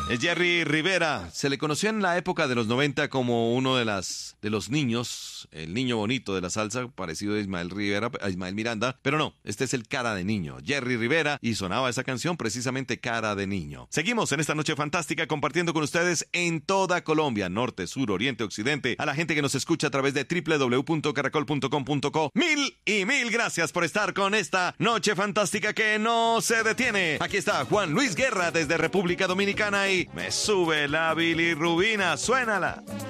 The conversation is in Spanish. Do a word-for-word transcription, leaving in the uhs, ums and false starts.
Es Jerry Rivera. Se le conoció en la época de los noventa como uno de las de los niños, el niño bonito de la salsa, parecido a Ismael Rivera, a Ismael Miranda, pero no, este es el Cara de Niño, Jerry Rivera, y sonaba esa canción precisamente Cara de Niño. Seguimos en esta noche fantástica compartiendo con ustedes en toda Colombia, norte, sur, oriente, occidente, a la gente que nos escucha a través de doble u doble u doble u punto caracol punto com punto co. Mil y mil gracias por estar con esta noche fantástica que no se detiene. Aquí está Juan Luis Guerra desde República Dominicana y Me Sube la Bilirrubina, suénala.